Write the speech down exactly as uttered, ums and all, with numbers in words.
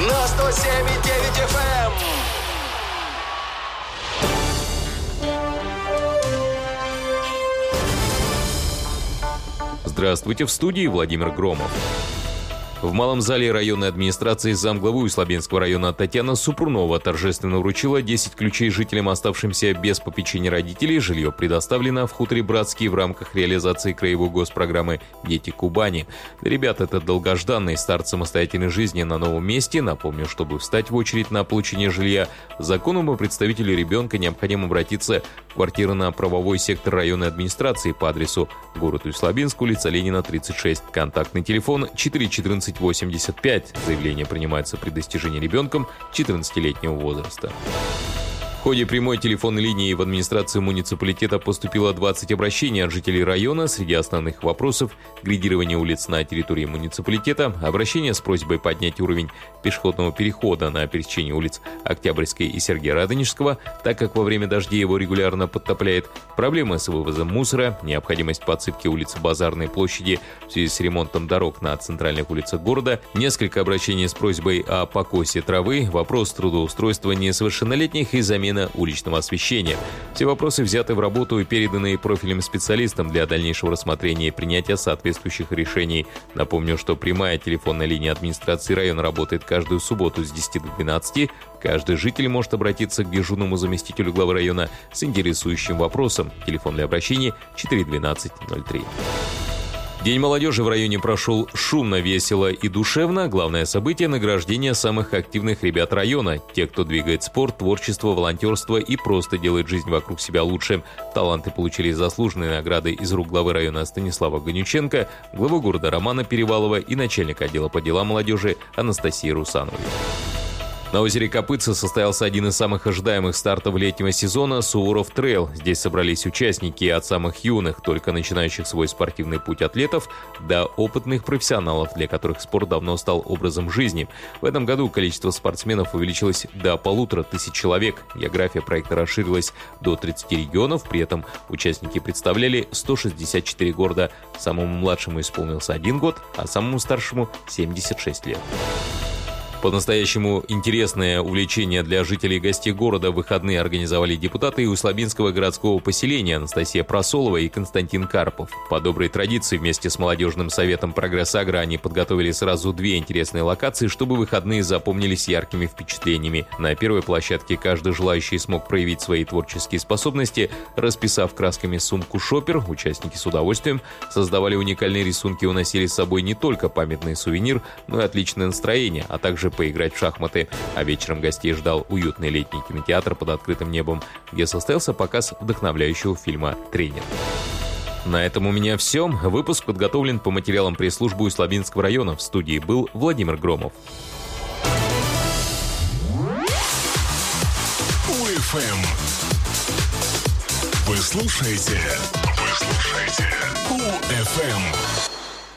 на сто семь и девять эф эм. Здравствуйте, в студии Владимир Громов. В малом зале районной администрации замглавы Услабинского района Татьяна Супрунова торжественно вручила десять ключей жителям, оставшимся без попечения родителей. Жилье предоставлено в хуторе Братский в рамках реализации краевой госпрограммы «Дети Кубани». Для ребят это долгожданный старт самостоятельной жизни на новом месте. Напомню, чтобы встать в очередь на получение жилья, законному представителю ребенка необходимо обратиться в квартирно-правовой сектор районной администрации по адресу город Услабинск, улица Ленина, тридцать шесть. Контактный телефон четыре четырнадцать восемьдесят пять. Заявление принимается при достижении ребенком четырнадцатилетнего возраста. В ходе прямой телефонной линии в администрацию муниципалитета поступило двадцать обращений от жителей района. Среди основных вопросов – грейдирование улиц на территории муниципалитета, обращение с просьбой поднять уровень пешеходного перехода на пересечении улиц Октябрьской и Сергея Радонежского, так как во время дождей его регулярно подтопляет, проблемы с вывозом мусора, необходимость подсыпки улиц Базарной площади в связи с ремонтом дорог на центральных улицах города, несколько обращений с просьбой о покосе травы, вопрос трудоустройства несовершеннолетних и замена уличного освещения. Все вопросы взяты в работу и переданы профильным специалистам для дальнейшего рассмотрения и принятия соответствующих решений. Напомню, что прямая телефонная линия администрации района работает каждую субботу с десяти до двенадцати. Каждый житель может обратиться к дежурному заместителю главы района с интересующим вопросом. Телефон для обращений четыре двенадцать ноль три. День молодежи в районе прошел шумно, весело и душевно. Главное событие – награждение самых активных ребят района. Те, кто двигает спорт, творчество, волонтерство и просто делает жизнь вокруг себя лучше. Таланты получили заслуженные награды из рук главы района Станислава Гонюченко, главы города Романа Перевалова и начальника отдела по делам молодежи Анастасии Русановой. На озере Копытце состоялся один из самых ожидаемых стартов летнего сезона – Суворов Трейл. Здесь собрались участники от самых юных, только начинающих свой спортивный путь атлетов, до опытных профессионалов, для которых спорт давно стал образом жизни. В этом году количество спортсменов увеличилось до полутора тысяч человек. География проекта расширилась до тридцати регионов, при этом участники представляли сто шестьдесят четыре города. Самому младшему исполнился один год, а самому старшему – семьдесят шесть лет. По-настоящему интересное увлечение для жителей и гостей города в выходные организовали депутаты Услабинского городского поселения Анастасия Просолова и Константин Карпов. По доброй традиции вместе с молодежным советом «Прогресс Агро» они подготовили сразу две интересные локации, чтобы выходные запомнились яркими впечатлениями. На первой площадке каждый желающий смог проявить свои творческие способности, расписав красками сумку «Шопер». Участники с удовольствием создавали уникальные рисунки и уносили с собой не только памятный сувенир, но и отличное настроение, а также поиграть в шахматы. А вечером гостей ждал уютный летний кинотеатр под открытым небом, где состоялся показ вдохновляющего фильма «Тренер». На этом у меня все. Выпуск подготовлен по материалам пресс-службы Услабинского района. В студии был Владимир Громов. УФМ. Вы слушаете? Вы слушаете? УФМ.